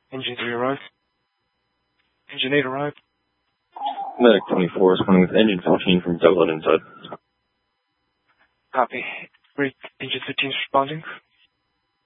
Engine 3 arrived. Engine 8 arrived. Medic 24 is coming with engine 15 from Dublin inside. Copy. Great. Engine 15 is responding.